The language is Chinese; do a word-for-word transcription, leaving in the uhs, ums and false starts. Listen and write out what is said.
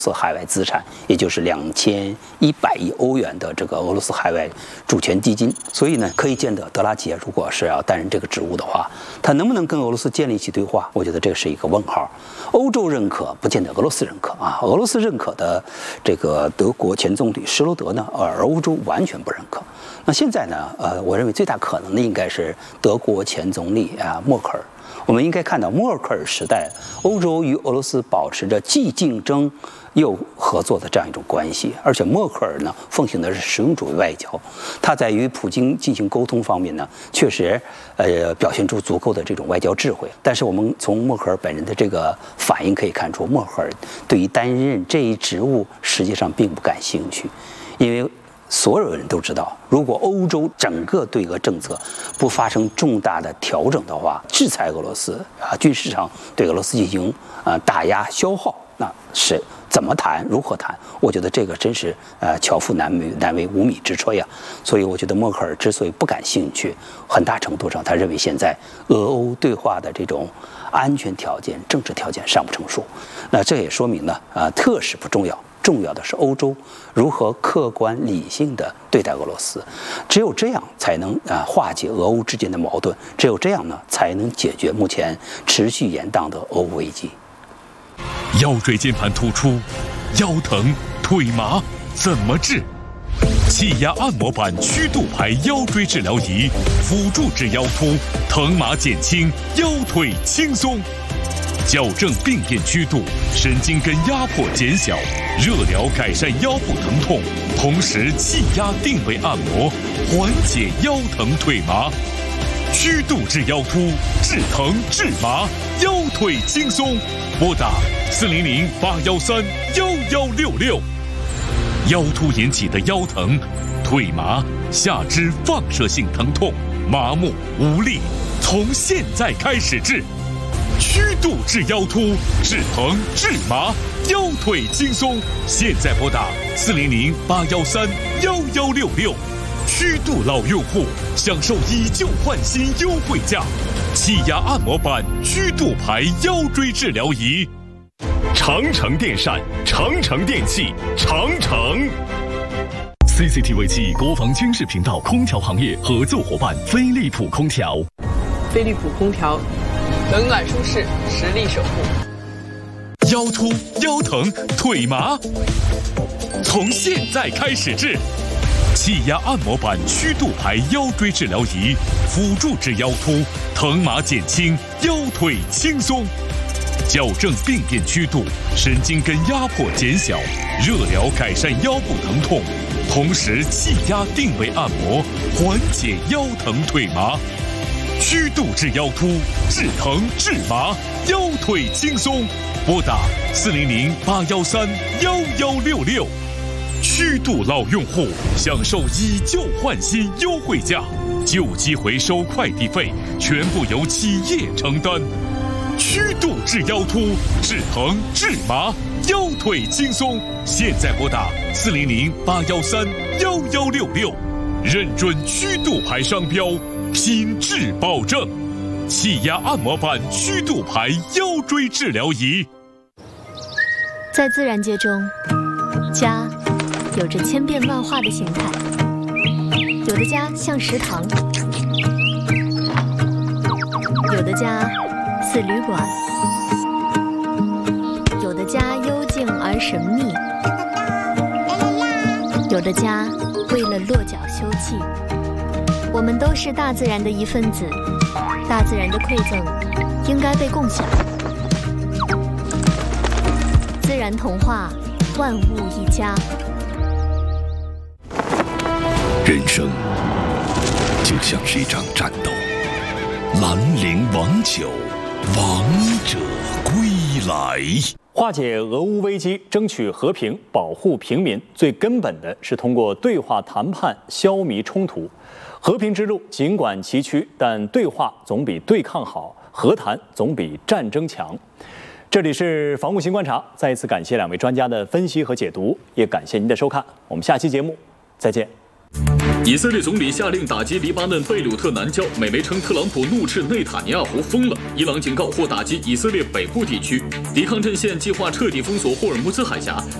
斯海外资产，也就是两千一百亿欧元的这个俄罗斯海外主权基金。所以呢，可以见得德拉吉如果是要担任这个职务的话，他能不能跟俄罗斯建立起对话，我觉得这是一个问号。欧洲认可，不见得俄罗斯认可啊。俄罗斯认可的这个德国前总理施罗德呢，而欧洲完全不认可。那现在呢，呃，我认为最大可能的应该是德国前总理啊默克尔。我们应该看到默克尔时代，欧洲与俄罗斯保持着既竞争又合作的这样一种关系，而且默克尔呢奉行的是实用主义外交，他在与普京进行沟通方面呢，确实呃表现出足够的这种外交智慧。但是我们从默克尔本人的这个反应可以看出，默克尔对于担任这一职务实际上并不感兴趣，因为所有人都知道，如果欧洲整个对俄政策不发生重大的调整的话，制裁俄罗斯啊，军事上对俄罗斯进行呃打压消耗，那是怎么谈，如何谈？我觉得这个真是呃巧妇难为难为无米之炊呀。所以我觉得默克尔之所以不感兴趣，很大程度上他认为现在俄欧对话的这种安全条件、政治条件尚不成熟。那这也说明呢，啊、呃，特使不重要。重要的是欧洲如何客观理性地对待俄罗斯，只有这样才能啊化解俄欧之间的矛盾，只有这样呢才能解决目前持续延宕的俄乌危机。 腰椎间盘突出、腰疼、腿麻怎么治？气压按摩板曲度排腰椎治疗仪，辅助治腰突，疼麻减轻，腰腿轻松。矫正病变曲度，神经根压迫减小，热疗改善腰部疼痛，同时气压定位按摩，缓解腰疼腿麻。曲度治腰突，治疼治麻，腰腿轻松。拨打四零零八幺三幺幺六六。腰突引起的腰疼、腿麻、下肢放射性疼痛、麻木无力，从现在开始治。曲度治腰突，治疼治麻，腰腿轻松。现在拨打四零零八幺三幺幺六六。曲度老用户享受以旧换新优惠价，气压按摩板曲度排腰椎治疗仪。长城电扇、长城电器、长城。C C T V 七国防军事频道空调行业合作伙伴飞利浦空调。 飞利浦空调。冷暖舒适，实力守护。 腰突、腰疼、腿麻，从现在开始治。气压按摩板曲度排腰椎治疗仪，辅助治腰突，疼麻减轻，腰腿轻松。矫正病变曲度，神经根压迫减小，热疗改善腰部疼痛，同时气压定位按摩，缓解腰疼腿麻。曲度治腰突，治疼治麻，腰腿轻松。拨打四零零八幺三幺幺六六。曲度老用户享受以旧换新优惠价，旧机回收快递费全部由企业承担。曲度治腰突，治疼治麻，腰腿轻松。现在拨打四零零八幺三幺幺六六，认准曲度牌商标。品质保证，气压按摩板曲度排腰椎治疗仪。 在自然界中，家有着千变万化的形态，有的家像食堂，有的家似旅馆，有的家幽静而神秘，有的家为了落脚休憩。我们都是大自然的一份子，大自然的馈赠应该被共享。自然童话，万物一家。 人生就像是一场战斗，兰陵王酒，王者归来。 化解俄乌危机，争取和平，保护平民，最根本的是通过对话谈判消弭冲突。和平之路尽管崎岖，但对话总比对抗好，和谈总比战争强。这里是防务新观察，再一次感谢两位专家的分析和解读，也感谢您的收看，我们下期节目再见。 以色列总理下令打击黎巴嫩贝鲁特南郊，美媒称特朗普怒斥内塔尼亚胡疯了。伊朗警告或打击以色列北部地区，抵抗阵线计划彻底封锁霍尔木兹海峡。